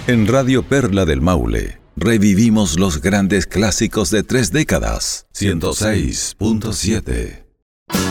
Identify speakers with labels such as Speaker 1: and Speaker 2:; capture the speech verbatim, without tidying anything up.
Speaker 1: En Radio Perla del Maule, revivimos los grandes clásicos de tres décadas. ciento seis punto siete